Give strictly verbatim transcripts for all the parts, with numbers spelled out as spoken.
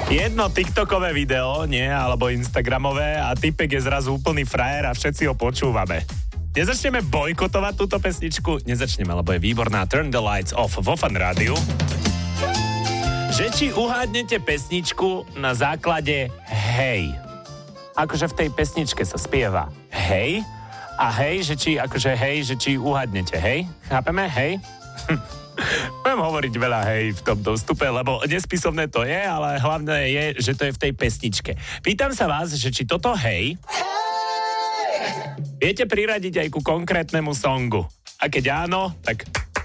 Jedno TikTokové video, nie, alebo Instagramové a typek je zrazu úplný frajer a všetci ho počúvame. Nezačneme bojkotovať túto pesničku? Nezačneme, lebo je výborná. Turn the lights off vo Fan Rádiu. Že či uhádnete pesničku na základe hej. Akože v tej pesničke sa spieva hej a hej, že či akože hej, že či uhádnete hej. Chápeme? Hej? Budem hovoriť veľa hej v tomto vstupe, lebo nespisovné to je, ale hlavné je, že to je v tej pesničke. Pýtam sa vás, že či toto hej viete priradiť aj ku konkrétnemu songu. A keď áno, tak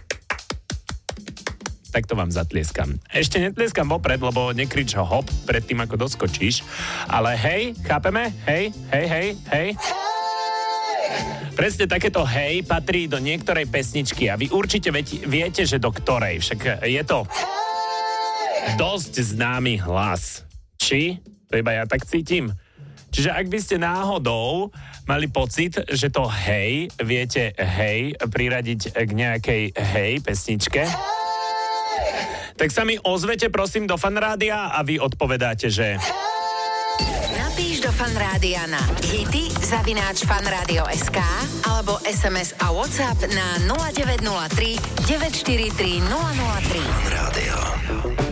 tak to vám zatlieskam. Ešte netlieskam vopred, lebo nekrič ho hop pred tým, ako doskočíš. Ale hej, chápeme? Hej, hej, hej, hej. Presne takéto hej patrí do niektorej pesničky a vy určite viete, že do ktorej. Však je to dosť známy hlas. Či? To iba ja tak cítim. Čiže ak by ste náhodou mali pocit, že to hej viete hej priradiť k nejakej hej pesničke, tak sa mi ozvete prosím do Fanrádia a vy odpovedáte, že... Napíš do Fanrádia na hity zavináč fanradio bodka es ká alebo es em es a WhatsApp na nula deväť nula tri deväť štyri tri nula nula tri. Fanrádio.